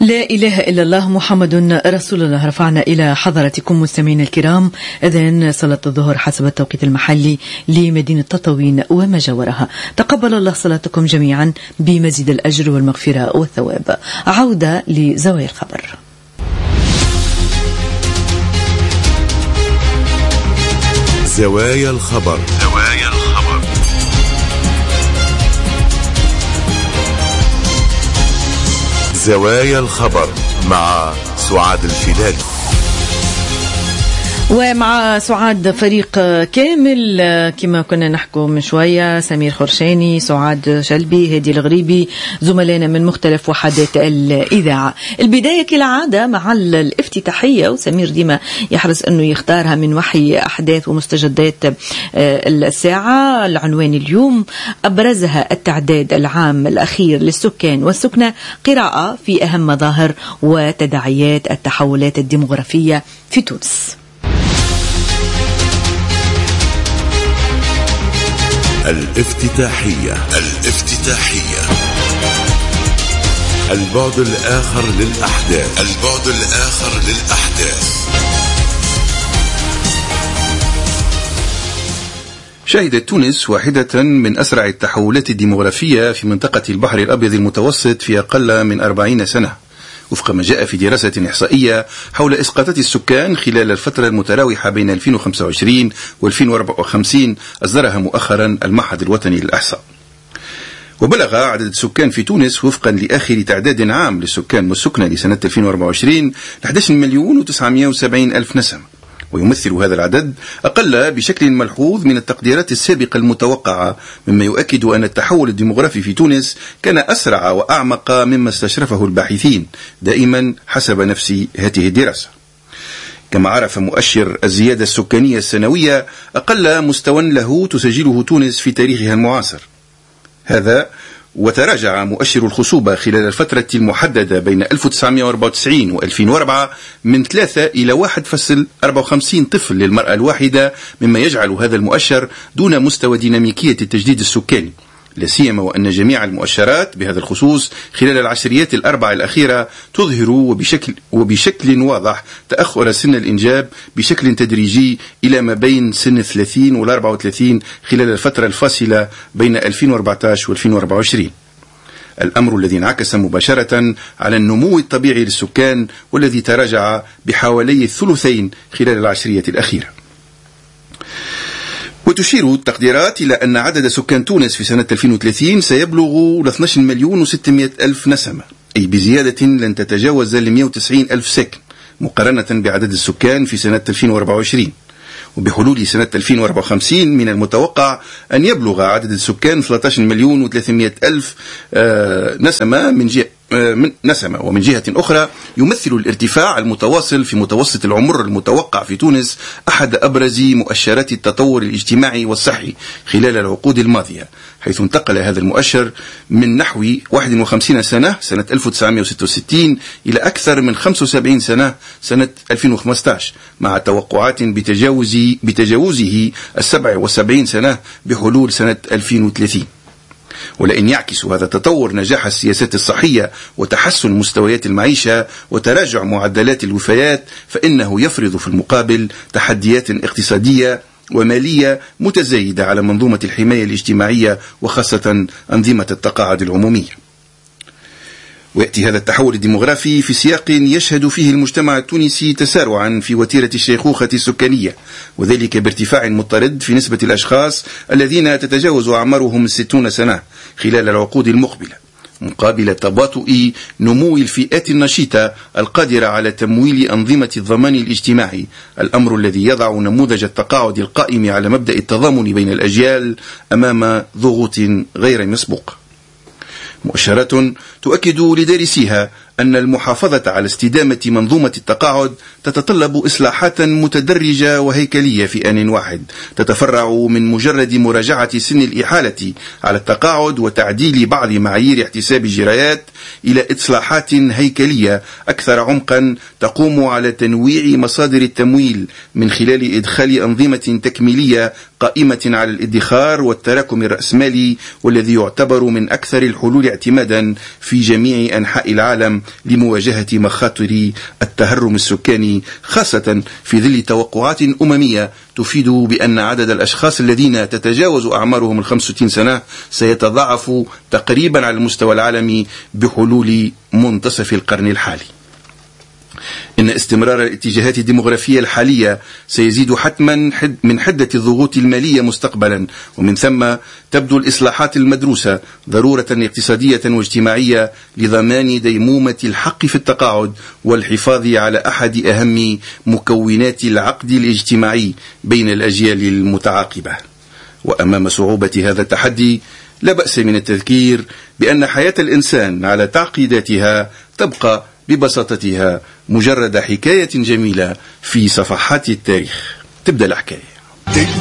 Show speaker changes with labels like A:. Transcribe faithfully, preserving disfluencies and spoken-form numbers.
A: لا إله إلا الله محمد رسول الله. رفعنا إلى حضراتكم مستمعينا الكرام أذان صلاة الظهر حسب التوقيت المحلي لمدينة تطاوين وما جاورها. تقبل الله صلاتكم جميعا بمزيد الأجر والمغفرة والثواب. عودة لزوايا الخبر.
B: زوايا الخبر. زوايا الخبر. زوايا الخبر مع سعاد الفيلالي.
A: ومع سعاد فريق كامل كما كنا نحكو من شوية، سمير خرشاني، سعاد شلبي، هادي الغريبي، زملائنا من مختلف وحدات الإذاعة. البداية كالعادة مع الافتتاحية، وسمير ديما يحرص أنه يختارها من وحي أحداث ومستجدات الساعة. العنوان اليوم أبرزها التعداد العام الأخير للسكان والسكنة، قراءة في أهم مظاهر وتداعيات التحولات الديمغرافية في تونس.
B: الافتتاحية. الافتتاحية. البعد الآخر للأحداث. البعد الآخر للأحداث.
C: شهدت تونس واحدة من أسرع التحولات الديمغرافية في منطقة البحر الأبيض المتوسط في أقل من أربعين سنة، وفق ما جاء في دراسة إحصائية حول إسقاطات السكان خلال الفترة المتراوحة بين ألفين وخمسة وعشرين وألفين وأربعة وخمسين أصدرها مؤخرا المعهد الوطني للإحصاء. وبلغ عدد السكان في تونس وفقا لآخر تعداد عام للسكان والسكنة لسنة ألفين وأربعة وعشرين أحد عشر مليون وتسعمائة وسبعين ألف نسمة، ويمثل هذا العدد أقل بشكل ملحوظ من التقديرات السابقة المتوقعة، مما يؤكد أن التحول الديمغرافي في تونس كان أسرع وأعمق مما استشرفه الباحثين دائما حسب نفس هذه الدراسة. كما عرف مؤشر الزيادة السكانية السنوية أقل مستوى له تسجله تونس في تاريخها المعاصر هذا، وتراجع مؤشر الخصوبة خلال الفترة المحددة بين ألف وتسعمائة وأربعة وتسعين وألفين وأربعة من ثلاثة إلى واحد فاصلة أربعة وخمسين طفل للمرأة الواحدة، مما يجعل هذا المؤشر دون مستوى ديناميكية التجديد السكاني، لا سيما وأن جميع المؤشرات بهذا الخصوص خلال العشريات الأربع الأخيرة تظهر وبشكل, وبشكل واضح تأخر سن الإنجاب بشكل تدريجي إلى ما بين سن الثلاثين والأربعة وثلاثين خلال الفترة الفاصلة بين ألفين وأربعة عشر وألفين وأربعة وعشرين، الأمر الذي انعكس مباشرة على النمو الطبيعي للسكان والذي تراجع بحوالي الثلثين خلال العشرية الأخيرة. وتشير التقديرات إلى أن عدد سكان تونس في سنة ألفين وثلاثين سيبلغ اثني عشر مليون وستمائة ألف نسمة، أي بزيادة لن تتجاوز مئة وتسعين ألف ساكن مقارنة بعدد السكان في سنة ألفين وأربعة وعشرين. وبحلول سنة ألفين وأربعة وخمسين من المتوقع أن يبلغ عدد السكان ثلاثة عشر مليون وثلاثمائة ألف نسمة من جهة من نسمة ومن جهة أخرى يمثل الارتفاع المتواصل في متوسط العمر المتوقع في تونس أحد أبرز مؤشرات التطور الاجتماعي والصحي خلال العقود الماضية، حيث انتقل هذا المؤشر من نحو واحد وخمسين سنة سنة ألف وتسعمائة وستة وستين إلى أكثر من خمسة وسبعين سنة سنة ألفين وخمسة عشر، مع توقعات بتجاوز بتجاوزه السبع وسبعين سنة بحلول سنة ألفين وثلاثين. ولئن يعكس هذا التطور نجاح السياسات الصحية وتحسن مستويات المعيشة وتراجع معدلات الوفيات، فإنه يفرض في المقابل تحديات اقتصادية ومالية متزايدة على منظومة الحماية الاجتماعية وخاصة أنظمة التقاعد العمومية. ويأتي هذا التحول الديمغرافي في سياق يشهد فيه المجتمع التونسي تسارعا في وتيرة الشيخوخة السكانية، وذلك بارتفاع مضطرد في نسبة الأشخاص الذين تتجاوز أعمارهم الستون سنة خلال العقود المقبلة، مقابل تباطؤ نمو الفئات النشيطة القادرة على تمويل أنظمة الضمان الاجتماعي، الأمر الذي يضع نموذج التقاعد القائم على مبدأ التضامن بين الأجيال أمام ضغوط غير مسبوقة. مؤشرات تؤكد لدارسيها أن المحافظة على استدامة منظومة التقاعد تتطلب إصلاحات متدرجة وهيكلية في آن واحد، تتفرع من مجرد مراجعة سن الإحالة على التقاعد وتعديل بعض معايير احتساب الجرايات إلى إصلاحات هيكلية أكثر عمقا تقوم على تنويع مصادر التمويل من خلال إدخال أنظمة تكميلية قائمة على الادخار والتراكم الرأسمالي، والذي يعتبر من أكثر الحلول اعتمادا في جميع أنحاء العالم لمواجهة مخاطر التهرم السكاني، خاصة في ظل توقعات أممية تفيد بأن عدد الأشخاص الذين تتجاوز أعمارهم الخمسة وستين سنة سيتضاعف تقريبا على المستوى العالمي بحلول منتصف القرن الحالي. إن استمرار الاتجاهات الديمغرافية الحالية سيزيد حتما حد من حدة الضغوط المالية مستقبلا، ومن ثم تبدو الإصلاحات المدروسة ضرورة اقتصادية واجتماعية لضمان ديمومة الحق في التقاعد والحفاظ على أحد أهم مكونات العقد الاجتماعي بين الأجيال المتعاقبة. وأمام صعوبة هذا التحدي لا بأس من التذكير بأن حياة الإنسان على تعقيداتها تبقى ببساطتها مجرد حكاية جميلة في صفحات التاريخ. تبدأ الحكاية.